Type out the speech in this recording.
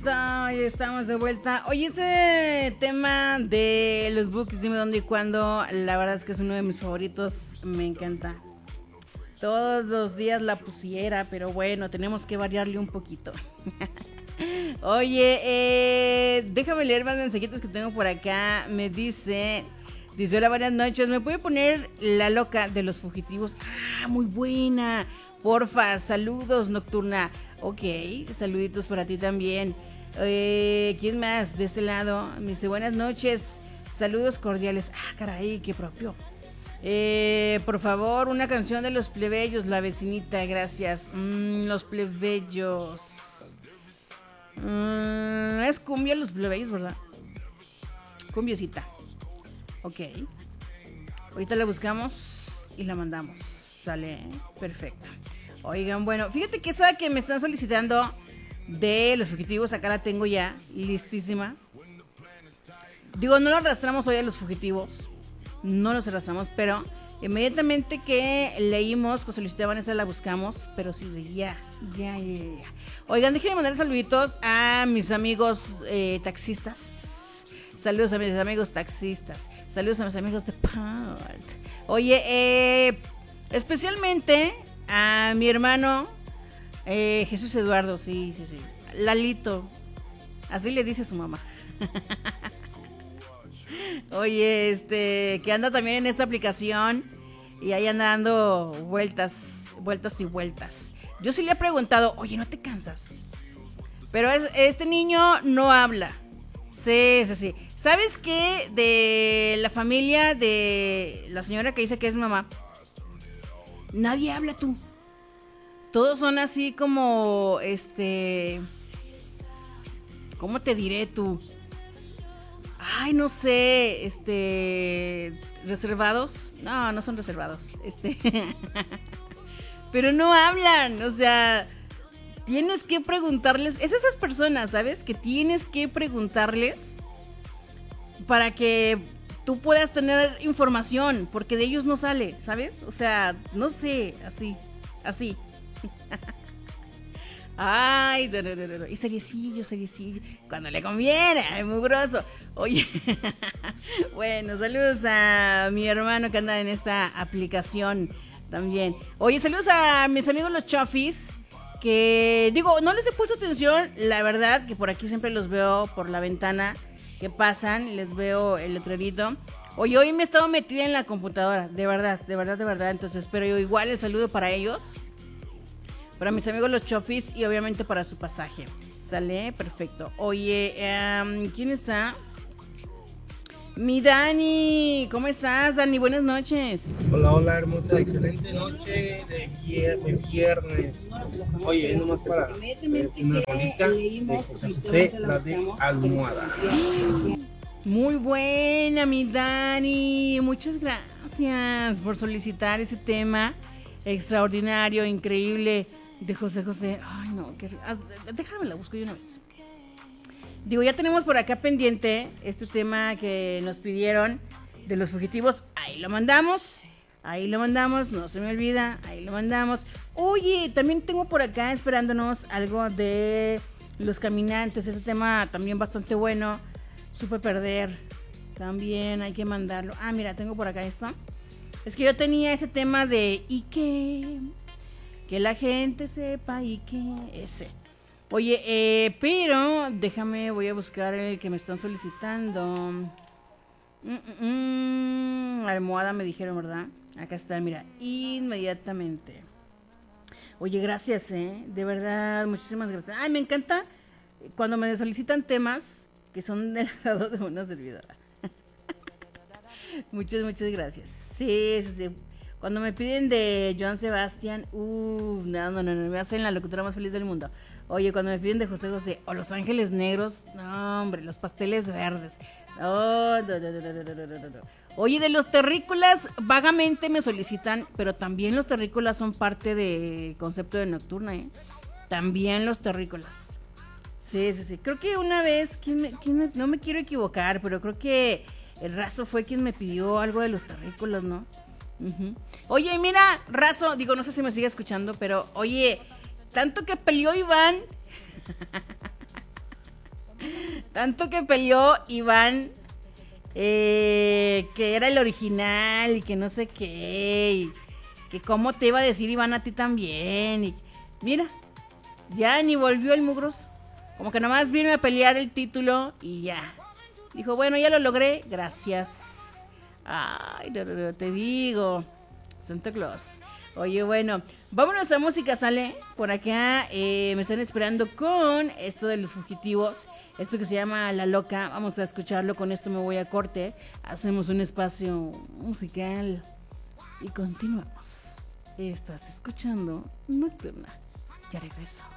está, ya estamos de vuelta. Oye, ese tema de los books, dime dónde y cuándo, la verdad es que es uno de mis favoritos, me encanta. Todos los días la pusiera, pero bueno, tenemos que variarle un poquito. Oye, déjame leer más mensajitos que tengo por acá. Me dice, hola, buenas noches, ¿me puede poner La Loca de los Fugitivos? Ah, muy buena. Porfa, saludos, Nocturna. Ok, saluditos para ti también. ¿Quién más de este lado? Me dice, buenas noches, saludos cordiales. Ah, caray, qué propio. Por favor, una canción de Los Plebeyos, La Vecinita, gracias. Los Plebeyos. Es cumbia Los Plebeyos, ¿verdad? Cumbiecita. Ok. Ahorita la buscamos y la mandamos. Sale, perfecto. Oigan, bueno, fíjate que esa que me están solicitando de Los Fugitivos, acá la tengo ya, listísima. Digo, no lo arrastramos hoy a Los Fugitivos. No los arrastramos, pero inmediatamente que leímos que solicitaban esa la buscamos. Pero sí, ya. Oigan, déjenme mandar saluditos a mis amigos taxistas. Saludos a mis amigos taxistas. Saludos a mis amigos de Part. Oye, especialmente a mi hermano Jesús Eduardo, sí. Lalito, así le dice su mamá. Oye, que anda también en esta aplicación y ahí anda dando vueltas y vueltas. Yo sí le he preguntado, oye, ¿no te cansas? Pero este niño no habla. Sí. ¿Sabes qué? De la familia de la señora que dice que es mamá, nadie habla, tú. Todos son así como, ¿cómo te diré, tú? Ay, no sé, reservados. No son reservados. Pero no hablan, o sea, tienes que preguntarles. Es esas personas, ¿sabes? Que tienes que preguntarles para que tú puedas tener información, porque de ellos no sale, ¿sabes? O sea, no sé, así. Ay, no. Y seriecillo, cuando le conviene, muy grosso. Oye, bueno, saludos a mi hermano que anda en esta aplicación también. Oye, saludos a mis amigos los Chofis, que digo, no les he puesto atención, la verdad, que por aquí siempre los veo por la ventana que pasan, les veo el letrerito. Oye, hoy me he estado metida en la computadora, de verdad, entonces, pero yo igual el saludo para ellos. Para mis amigos los Chofis y obviamente para su pasaje. ¿Sale? Perfecto. Oye, ¿quién está? Mi Dani. ¿Cómo estás, Dani? Buenas noches. Hola, hermosa. Excelente noche de viernes. Oye, nomás para una rolita de José, la de Almohada. Muy buena, mi Dani. Muchas gracias por solicitar ese tema extraordinario, increíble, de José. Ay, no, déjame la busco yo una vez. Digo, ya tenemos por acá pendiente este tema que nos pidieron de Los Fugitivos. Ahí lo mandamos, no se me olvida, ahí lo mandamos. Oye, también tengo por acá esperándonos algo de Los Caminantes, ese tema también bastante bueno. Supe perder, también hay que mandarlo. Ah, mira, tengo por acá esto. Es que yo tenía ese tema de ¿y qué? Que la gente sepa ¿y qué? Ese. Oye, pero déjame, voy a buscar el que me están solicitando. Almohada me dijeron, ¿verdad? Acá está, mira, inmediatamente. Oye, gracias, de verdad, muchísimas gracias. Ay, me encanta cuando me solicitan temas que son del agrado de una servidora. Muchas gracias. Sí. Cuando me piden de Joan Sebastián, no, me hacen la locutora más feliz del mundo. Oye, cuando me piden de José o Los Ángeles Negros, no, hombre, Los Pasteles Verdes. No. Oye, de los terrícolas, vagamente me solicitan, pero también los terrícolas son parte del concepto de Nocturna, También los terrícolas. Sí. Creo que una vez, no me quiero equivocar, pero creo que el Razo fue quien me pidió algo de los terrícolas, ¿no? Uh-huh. Oye, mira, Razo, digo, no sé si me sigue escuchando, pero oye, tanto que peleó Iván Tanto que peleó Iván, que era el original y que no sé qué, y que cómo te iba a decir Iván a ti también. Y mira, ya ni volvió el mugroso. Como que nomás vino a pelear el título y ya. Dijo, bueno, ya lo logré, gracias. Ay, te digo, Santa Claus. Oye, bueno, vámonos a música, ¿sale? Por acá me están esperando con esto de los fugitivos. Esto que se llama La Loca. Vamos a escucharlo, con esto me voy a corte. Hacemos un espacio musical y continuamos. Estás escuchando Nocturna. Ya regreso.